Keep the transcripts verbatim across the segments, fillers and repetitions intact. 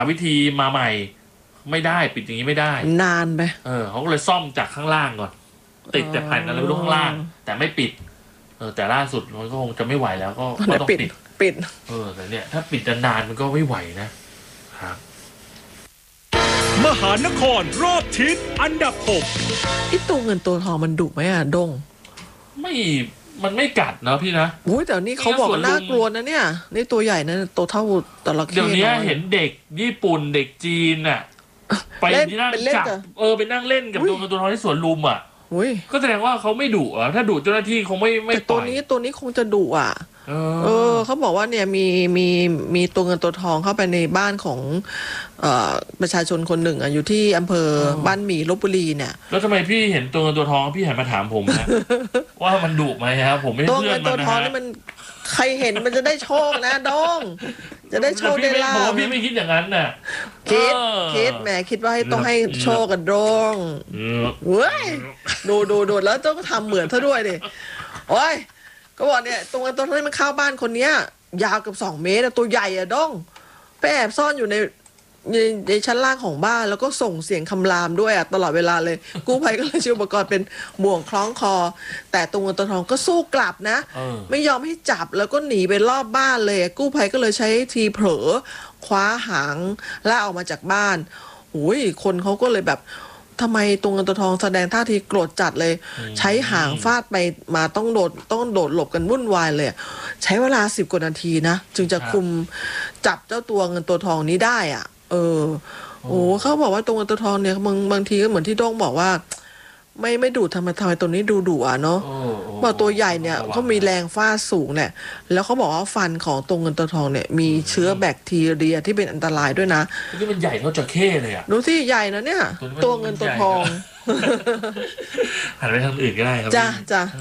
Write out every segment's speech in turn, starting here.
วิธีมาใหม่ไม่ได้ปิดอย่างนี้ไม่ได้นานไปเออเขาก็เลยซ่อมจากข้างล่างก่อนติดแต่แผ่นอะไรข้างล่างแต่ไม่ปิดเออแต่ล่าสุดมันก็คงจะไม่ไหวแล้วก็ต้องปิดปิดเออแต่เนี่ยถ้าปิดนานๆมันก็ไม่ไหวนะครับมหานครรอบทิศอันดับหกไอ้ตัวเงินตัวทองมันดุไหมอ่ะดงไม่มันไม่กัดนะพี่นะโอ้ยแต่นี่เขาบอกน่ากลัวนะเนี่ยนี่ตัวใหญ่นะตัวเท่าตะละเข้เดี๋ยวนี้เห็นเด็กญี่ปุ่นเด็กจีนอ่ะไปนั่งจับเออไปนั่งเล่นกับตัวเงินตัวทองที่สวนลุมอ่ะก็แสดงว่าเขาไม่ดุอ่ะถ้าดุเจ้าหน้าที่คงไม่ไม่ปล่อยตัวนี้ตัวนี้คงจะดุอ่ะเออเขาบอกว่าเนี่ยมีมีมีตัวเงินตัวทองเข้าไปในบ้านของเอ่อประชาชนคนหนึ่งอ่ะอยู่ที่อำเภอบ้านหมี่ลพบุรีเนี่ยแล้วทำไมพี่เห็นตัวเงินตัวทองพี่หันมาถามผมนะว่ามันดุไหมครับผมไม่ตัวเงินตัวทองนี่มันใครเห็นมันจะได้โชคนะดงจะได้โชคได้ลาภพี่ไม่คิดอย่างนั้นน่ะคิดคิดแหมคิดว่าให้ต้องให้โชคกันดงเว้ยดูดูดูแล้วต้องทำเหมือนเธอด้วยดิโอ้ยก็บอกเนี่ยตัวเงินตัวทองนี่มันเข้าบ้านคนเนี้ยยาวเกือบสองเมตรตัวใหญ่อะดงไปแอบซ่อนอยู่ในในในชั้นล่างของบ้านแล้วก็ส่งเสียงคำรามด้วยอะตลอดเวลาเลยกู้ภัยก็เลยใช้อุปกรณ์เป็นบ่วงคล้องคอแต่ตัวเงินตัวทองก็สู้กลับนะไม่ยอมให้จับแล้วก็หนีไปรอบบ้านเลยกู้ภัยก็เลยใช้ทีเผลอคว้าหางล่าออกมาจากบ้านโอ้ยคนเขาก็เลยแบบทำไมตัวเงินตัวทองแสดงท่าทีโกรธจัดเลยใช้หางฟาดไปมาต้องโดดต้องโดดหลบกันวุ่นวายเลยใช้เวลาสิบกว่านาทีนะจึงจะคุมจับเจ้าตัวเงินตัวทองนี้ได้อ่ะเออโอ้เขาบอกว่าตัวเงินตัวทองเนี่ยบางบางทีก็เหมือนที่โด้งบอกว่าไม่ไม่ดุทำไมทำไมตัวนี้ดูดุอ่ะเนาะว่าตัวใหญ่เนี่ยเขามีแรงฟาดสูงเนี่ยแล้วเขาบอกว่าฟันของตัวเงินตัวทองเนี่ยมีเชื้อแบคทีเรียที่เป็นอันตรายด้วยนะนี่มันใหญ่เท่าจระเข้เลยอ่ะดูที่ใหญ่นะเนี่ยตัวเงินตัวทองหันไปทางอื่นก็ได้ครับจ้าจ้า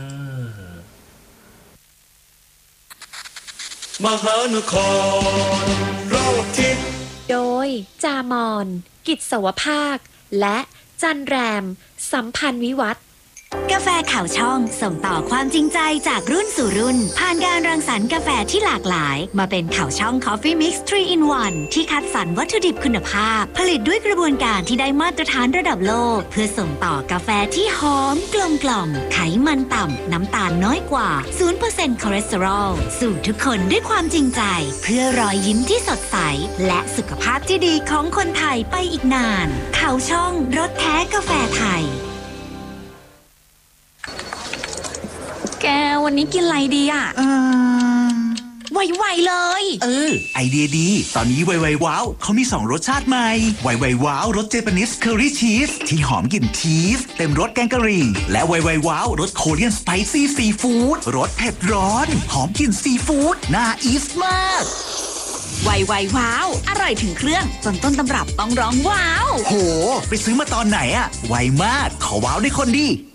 มหานครรอบทิศโดยจามอนกิจสวภาคและจันแรมสัมพันธ์วิวัฒน์กาแฟข่าวช่องส่งต่อความจริงใจจากรุ่นสู่รุ่นผ่านการรังสรรค์กาแฟที่หลากหลายมาเป็นข่าวช่อง Coffee Mix ทรี อิน วัน ที่คัดสรรวัตถุดิบคุณภาพผลิตด้วยกระบวนการที่ได้มาตรฐานระดับโลกเพื่อส่งต่อกาแฟที่หอมกลมกล่อมไขมันต่ำน้ำตาลน้อยกว่า ศูนย์เปอร์เซ็นต์ คอเลสเตอรอลสู่ทุกคนด้วยความจริงใจเพื่อรอยยิ้มที่สดใสและสุขภาพที่ดีของคนไทยไปอีกนานข่าวช่องรสแท้กาแฟไทยแกวันนี้กินอะไรดีอ่ะเออไวๆเลยเออไอเดียดีตอนนี้ไวๆว้าวเขามีสองรสชาติใหม่ไวๆว้าวรสเจแปนิสเคอรี่ชีสที่หอมกลิ่นชีสเต็มรสแกงกะหรี่และไวๆว้าวรสโคเรียนสไปซี่ซีฟู้ดรสเผ็ดร้อนหอมกลิ่นซีฟู้ดน่าอีสมากไวไวว้าวอร่อยถึงเครื่องจนต้นตำรับต้องร้องว้าวโหไปซื้อมาตอนไหนอะไวมากขอว้าวได้คนดี